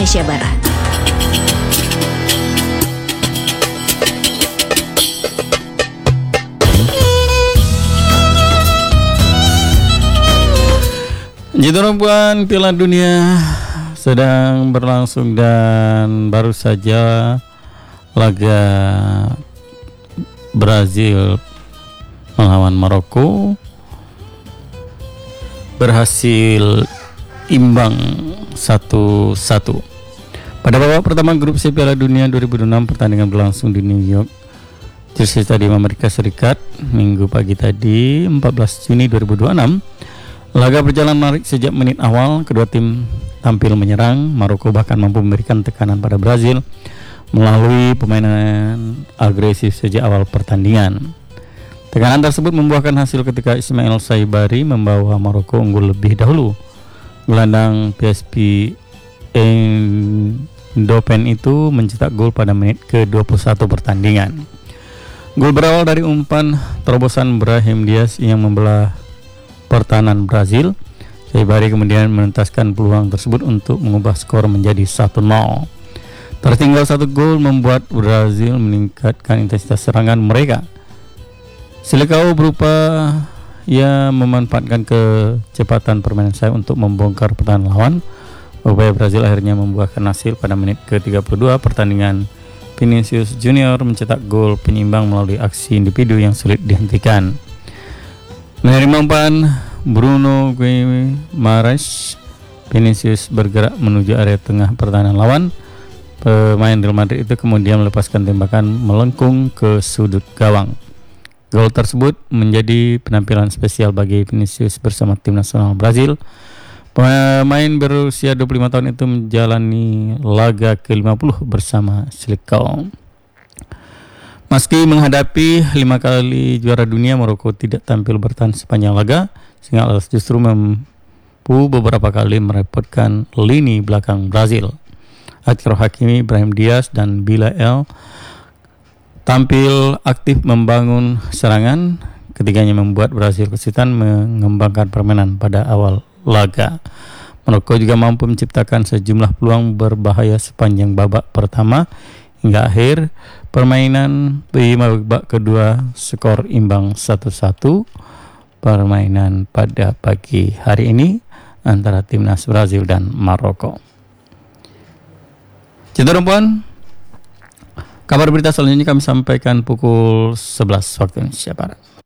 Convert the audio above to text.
Indonesia Barat. Jadwal Piala Dunia sedang berlangsung dan baru saja laga Brazil melawan Maroko berhasil imbang 1-1. Pada babak pertama grup C Piala Dunia 2006, pertandingan berlangsung di New York Jersey Stadium Amerika Serikat Minggu pagi tadi 14 Juni 2026. Laga berjalan menarik sejak menit awal. Kedua tim tampil menyerang. Maroko bahkan mampu memberikan tekanan pada Brazil melalui permainan agresif sejak awal pertandingan. Tekanan tersebut membuahkan hasil ketika Ismail Saibari membawa Maroko unggul lebih dahulu. Gelandang PSV Eindhoven itu mencetak gol pada menit ke-21 pertandingan. Gol berawal dari umpan terobosan Brahim Diaz yang membelah pertahanan Brazil. Saibari kemudian menuntaskan peluang tersebut untuk mengubah skor menjadi 1-0. Tertinggal satu gol membuat Brazil meningkatkan intensitas serangan mereka. Silikau berupa memanfaatkan kecepatan permainan sayap untuk membongkar pertahanan lawan. Upaya Brazil akhirnya membuahkan hasil pada menit ke-32 pertandingan. Vinicius Junior mencetak gol penyeimbang melalui aksi individu yang sulit dihentikan. Menerima umpan Bruno Guimaraes, Vinicius bergerak menuju area tengah pertahanan lawan. Pemain Real Madrid itu kemudian melepaskan tembakan melengkung ke sudut gawang. Gol tersebut menjadi penampilan spesial bagi Vinicius bersama tim nasional Brazil. Pemain berusia 25 tahun itu menjalani laga ke-50 bersama Silikau. Meski menghadapi 5 kali juara dunia, Maroko tidak tampil bertahan sepanjang laga, sehingga justru mampu beberapa kali merepotkan lini belakang Brazil. Achraf Hakimi, Brahim Diaz, dan Bilal tampil aktif membangun serangan. Ketiganya membuat Brazil kesulitan mengembangkan permainan pada awal laga. Maroko juga mampu menciptakan sejumlah peluang berbahaya sepanjang babak pertama hingga akhir permainan. Di babak kedua skor imbang 1-1. Permainan pada pagi hari ini antara timnas Brazil dan Maroko. Cinta perempuan, kabar berita selanjutnya kami sampaikan pukul 11 waktu Indonesia Barat.